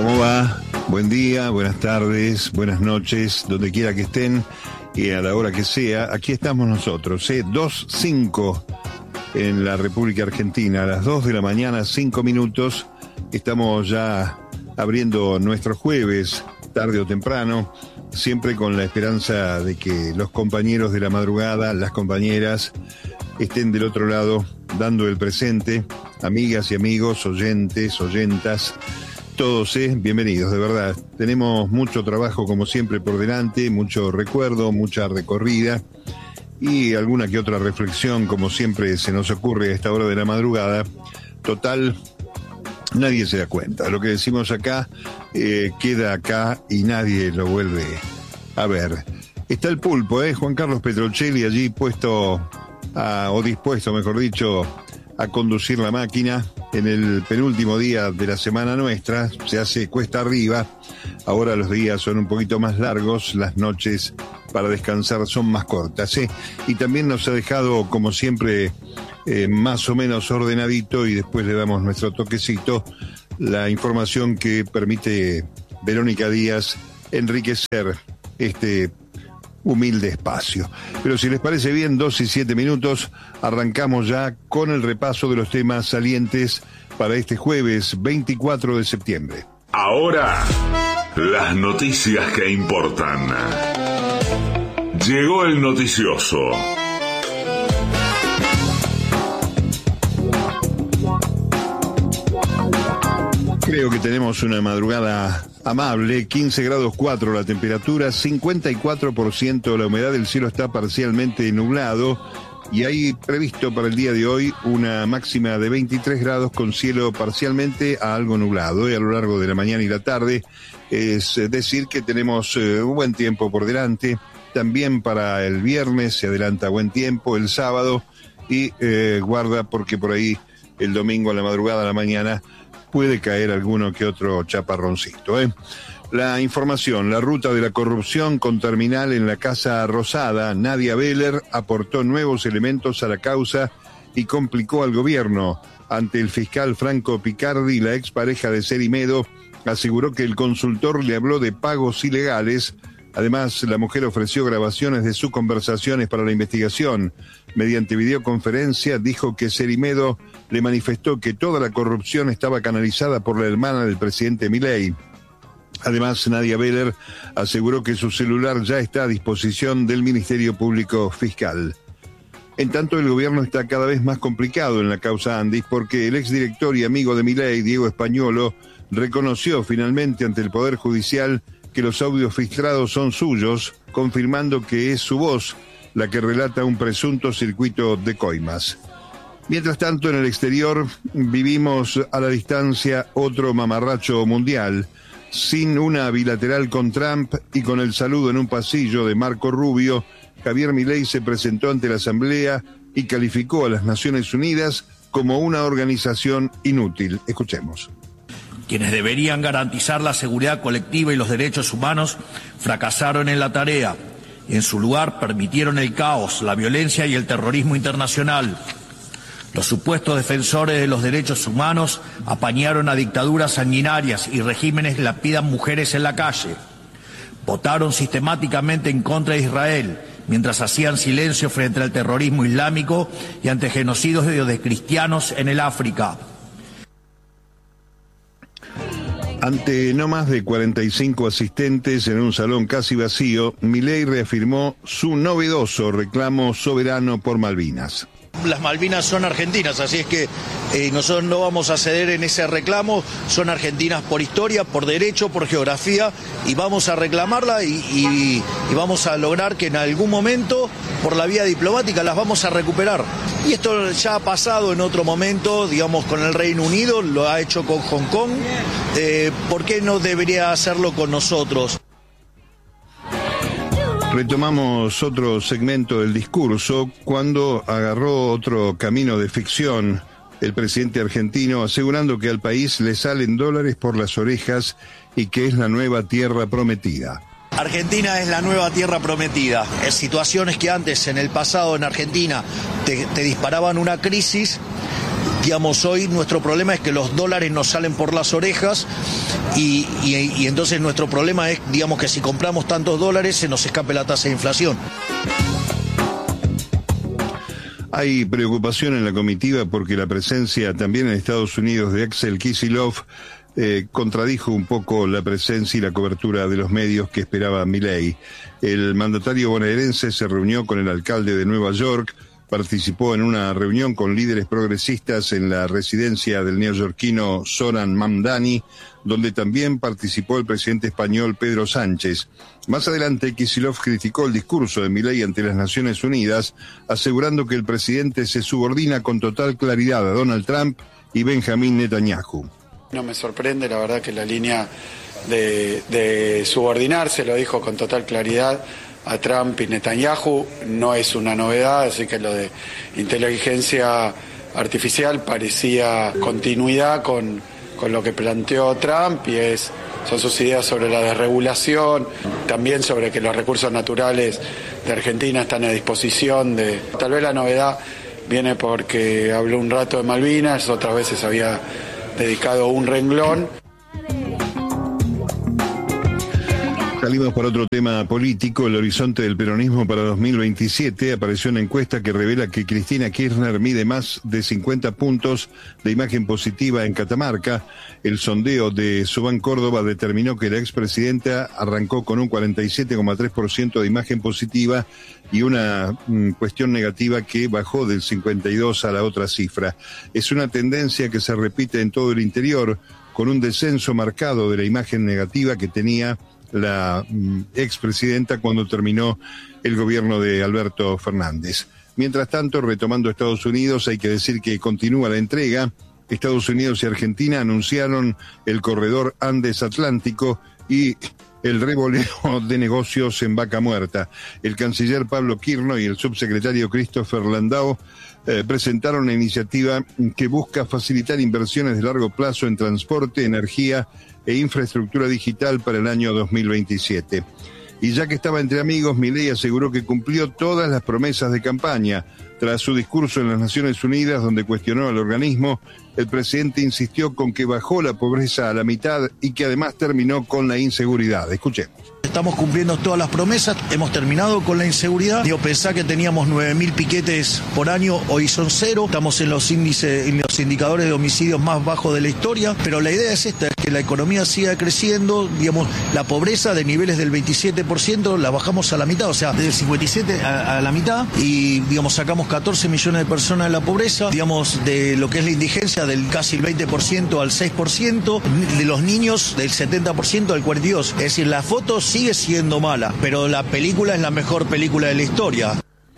¿Cómo va? Buen día, buenas tardes, buenas noches, donde quiera que estén y a la hora que sea. Aquí estamos nosotros, 2:05 en la República Argentina, a las 2 de la mañana, 5 minutos. Estamos ya abriendo nuestro jueves, tarde o temprano, siempre con la esperanza de que los compañeros de la madrugada, las compañeras, estén del otro lado dando el presente. Amigas y amigos, oyentes, oyentas, todos, bienvenidos, de verdad. Tenemos mucho trabajo como siempre por delante, mucho recuerdo, mucha recorrida y alguna que otra reflexión como siempre se nos ocurre a esta hora de la madrugada. Total, nadie se da cuenta. Lo que decimos acá queda acá y nadie lo vuelve a ver. Está el pulpo, Juan Carlos Petrocelli allí puesto, dispuesto, mejor dicho, a conducir la máquina en el penúltimo día de la semana nuestra. Se hace cuesta arriba. Ahora los días son un poquito más largos, las noches para descansar son más cortas, Y también nos ha dejado, como siempre, más o menos ordenadito, y después le damos nuestro toquecito, la información que permite Verónica Díaz enriquecer este humilde espacio. Pero si les parece bien, 2:07, arrancamos ya con el repaso de los temas salientes para este jueves 24 de septiembre. Ahora, las noticias que importan. Llegó el noticioso. Creo que tenemos una madrugada amable, 15 grados 4 la temperatura, 54% la humedad, el cielo está parcialmente nublado y hay previsto para el día de hoy una máxima de 23 grados con cielo parcialmente a algo nublado a lo largo de la mañana y la tarde. Es decir que tenemos un buen tiempo por delante. También para el viernes se adelanta buen tiempo, el sábado, y guarda porque por ahí el domingo a la madrugada, a la mañana, puede caer alguno que otro chaparroncito. La información, la ruta de la corrupción con terminal en la Casa Rosada. Nadia Beller aportó nuevos elementos a la causa y complicó al gobierno. Ante el fiscal Franco Picardi, la expareja de Cerimedo aseguró que el consultor le habló de pagos ilegales. Además, la mujer ofreció grabaciones de sus conversaciones para la investigación. Mediante videoconferencia dijo que Cerimedo le manifestó que toda la corrupción estaba canalizada por la hermana del presidente Milei. Además, Nadia Beller aseguró que su celular ya está a disposición del Ministerio Público Fiscal. En tanto, el gobierno está cada vez más complicado en la causa Andis porque el exdirector y amigo de Milei, Diego Españolo, reconoció finalmente ante el Poder Judicial que los audios filtrados son suyos, confirmando que es su voz la que relata un presunto circuito de coimas. Mientras tanto, en el exterior vivimos a la distancia otro mamarracho mundial. Sin una bilateral con Trump y con el saludo en un pasillo de Marco Rubio, Javier Milei se presentó ante la Asamblea y calificó a las Naciones Unidas como una organización inútil. Escuchemos. Quienes deberían garantizar la seguridad colectiva y los derechos humanos fracasaron en la tarea y en su lugar permitieron el caos, la violencia y el terrorismo internacional. Los supuestos defensores de los derechos humanos apañaron a dictaduras sanguinarias y regímenes que lapidan mujeres en la calle. Votaron sistemáticamente en contra de Israel, mientras hacían silencio frente al terrorismo islámico y ante genocidios de cristianos en el África. Ante no más de 45 asistentes en un salón casi vacío, Milei reafirmó su novedoso reclamo soberano por Malvinas. Las Malvinas son argentinas, así es que nosotros no vamos a ceder en ese reclamo. Son argentinas por historia, por derecho, por geografía, y vamos a reclamarla y vamos a lograr que en algún momento, por la vía diplomática, las vamos a recuperar. Y esto ya ha pasado en otro momento, digamos, con el Reino Unido, lo ha hecho con Hong Kong. ¿Por qué no debería hacerlo con nosotros? Retomamos otro segmento del discurso cuando agarró otro camino de ficción el presidente argentino, asegurando que al país le salen dólares por las orejas y que es la nueva tierra prometida. Argentina es la nueva tierra prometida. En situaciones que antes, en el pasado, en Argentina, te disparaban una crisis, Digamos, hoy nuestro problema es que los dólares nos salen por las orejas y entonces nuestro problema es, digamos, que si compramos tantos dólares se nos escape la tasa de inflación. Hay preocupación en la comitiva porque la presencia también en Estados Unidos de Axel Kicillof contradijo un poco la presencia y la cobertura de los medios que esperaba Milei. El mandatario bonaerense se reunió con el alcalde de Nueva York, participó en una reunión con líderes progresistas en la residencia del neoyorquino Zoran Mamdani, donde también participó el presidente español Pedro Sánchez. Más adelante, Kicillof criticó el discurso de Milei ante las Naciones Unidas, asegurando que el presidente se subordina con total claridad a Donald Trump y Benjamín Netanyahu. No me sorprende, la verdad, que la línea de subordinarse, lo dijo con total claridad, a Trump y Netanyahu, no es una novedad, así que lo de inteligencia artificial parecía continuidad con lo que planteó Trump, y son sus ideas sobre la desregulación, también sobre que los recursos naturales de Argentina están a disposición de... Tal vez la novedad viene porque habló un rato de Malvinas, otras veces había dedicado un renglón. Salimos por otro tema político. El horizonte del peronismo para 2027 apareció una encuesta que revela que Cristina Kirchner mide más de 50 puntos de imagen positiva en Catamarca. El sondeo de Subán Córdoba determinó que la expresidenta arrancó con un 47,3% de imagen positiva y una cuestión negativa que bajó del 52 a la otra cifra. Es una tendencia que se repite en todo el interior, con un descenso marcado de la imagen negativa que tenía la expresidenta cuando terminó el gobierno de Alberto Fernández. Mientras tanto, retomando Estados Unidos, hay que decir que continúa la entrega. Estados Unidos y Argentina anunciaron el corredor Andes-Atlántico y el revoleo de negocios en Vaca Muerta. El canciller Pablo Quirno y el subsecretario Christopher Landau presentaron una iniciativa que busca facilitar inversiones de largo plazo en transporte, energía e infraestructura digital para el año 2027. Y ya que estaba entre amigos, Milei aseguró que cumplió todas las promesas de campaña. Tras su discurso en las Naciones Unidas, donde cuestionó al organismo, el presidente insistió con que bajó la pobreza a la mitad y que además terminó con la inseguridad. Escuchemos. Estamos cumpliendo todas las promesas, hemos terminado con la inseguridad. Pensá que teníamos 9.000 piquetes por año, hoy son 0. Estamos en los índices, en los indicadores de homicidios más bajos de la historia, pero la idea es esta, es que la economía siga creciendo, la pobreza de niveles del 27% la bajamos a la mitad, o sea, del 57 a la mitad, y sacamos 14 millones de personas de la pobreza, de lo que es la indigencia del casi el 20% al 6%, de los niños del 70% al 42%. Es decir, la foto sigue siendo mala, pero la película es la mejor película de la historia.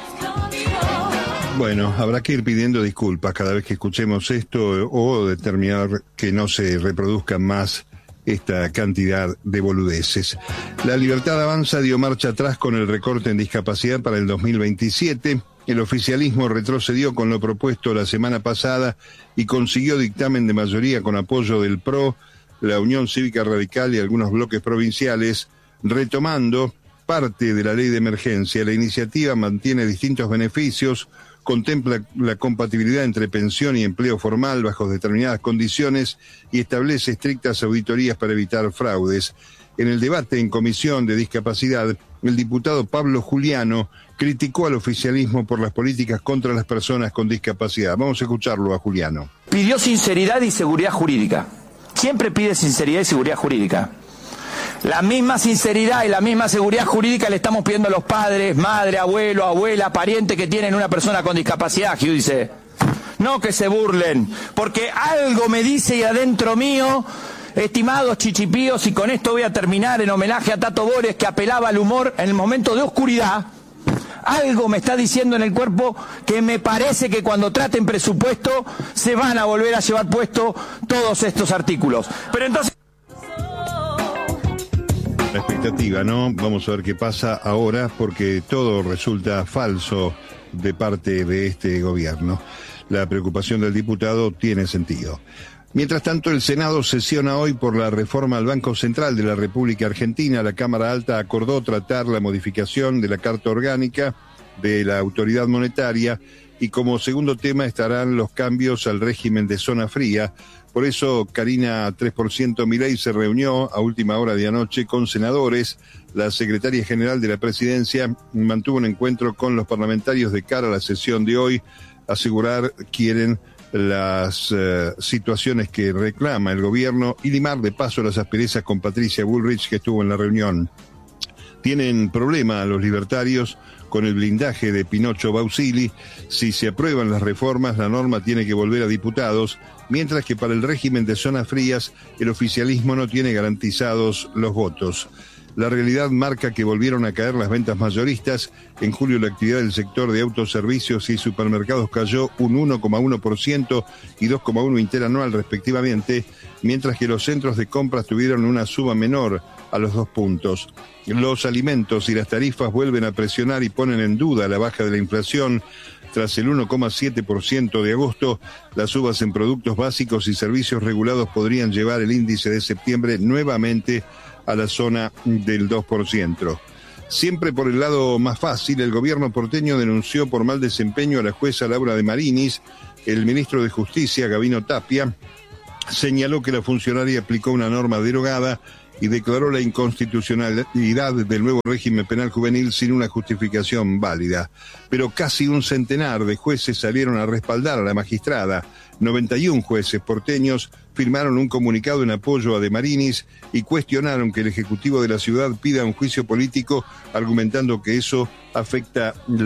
Bueno, habrá que ir pidiendo disculpas cada vez que escuchemos esto o determinar que no se reproduzcan más esta cantidad de boludeces. La Libertad Avanza dio marcha atrás con el recorte en discapacidad para el 2027. El oficialismo retrocedió con lo propuesto la semana pasada y consiguió dictamen de mayoría con apoyo del PRO, la Unión Cívica Radical y algunos bloques provinciales, retomando parte de la ley de emergencia. La iniciativa mantiene distintos beneficios, contempla la compatibilidad entre pensión y empleo formal bajo determinadas condiciones y establece estrictas auditorías para evitar fraudes. En el debate en Comisión de Discapacidad, el diputado Pablo Juliano criticó al oficialismo por las políticas contra las personas con discapacidad. Vamos a escucharlo a Juliano. Pidió sinceridad y seguridad jurídica. Siempre pide sinceridad y seguridad jurídica. La misma sinceridad y la misma seguridad jurídica le estamos pidiendo a los padres, madre, abuelo, abuela, pariente que tienen una persona con discapacidad, Hugh dice. No que se burlen, porque algo me dice y adentro mío, estimados chichipíos, y con esto voy a terminar en homenaje a Tato Bores, que apelaba al humor en el momento de oscuridad. Algo me está diciendo en el cuerpo que me parece que cuando traten presupuesto se van a volver a llevar puesto todos estos artículos. Pero entonces... La expectativa, ¿no? Vamos a ver qué pasa ahora, porque todo resulta falso de parte de este gobierno. La preocupación del diputado tiene sentido. Mientras tanto, el Senado sesiona hoy por la reforma al Banco Central de la República Argentina. La Cámara Alta acordó tratar la modificación de la Carta Orgánica de la Autoridad Monetaria y como segundo tema estarán los cambios al régimen de zona fría. Por eso Karina 3% Milei se reunió a última hora de anoche con senadores. La secretaria general de la presidencia mantuvo un encuentro con los parlamentarios de cara a la sesión de hoy. Asegurar quieren las situaciones que reclama el gobierno y limar de paso las asperezas con Patricia Bullrich, que estuvo en la reunión. Tienen problema los libertarios con el blindaje de Pinocho Bausili. Si se aprueban las reformas, la norma tiene que volver a diputados, mientras que para el régimen de zonas frías, el oficialismo no tiene garantizados los votos. La realidad marca que volvieron a caer las ventas mayoristas. En julio la actividad del sector de autoservicios y supermercados cayó un 1,1% y 2,1% interanual respectivamente, mientras que los centros de compras tuvieron una suba menor a los 2 puntos. Los alimentos y las tarifas vuelven a presionar y ponen en duda la baja de la inflación. Tras el 1,7% de agosto, las subas en productos básicos y servicios regulados podrían llevar el índice de septiembre nuevamente a la zona del 2%. Siempre por el lado más fácil, el gobierno porteño denunció por mal desempeño a la jueza Laura de Marinis. El ministro de Justicia, Gabino Tapia, señaló que la funcionaria aplicó una norma derogada y declaró la inconstitucionalidad del nuevo régimen penal juvenil sin una justificación válida. Pero casi un centenar de jueces salieron a respaldar a la magistrada. 91 jueces porteños firmaron un comunicado en apoyo a De Marinis y cuestionaron que el Ejecutivo de la ciudad pida un juicio político, argumentando que eso afecta